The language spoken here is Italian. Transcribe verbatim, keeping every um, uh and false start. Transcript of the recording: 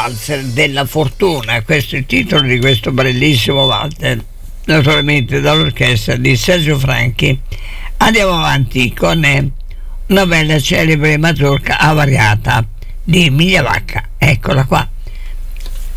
valzer della fortuna, questo è il titolo di questo bellissimo valzer, naturalmente dall'orchestra di Sergio Franchi. Andiamo avanti con eh, una bella celebre mazurka avariata di Emilia Vacca, eccola qua.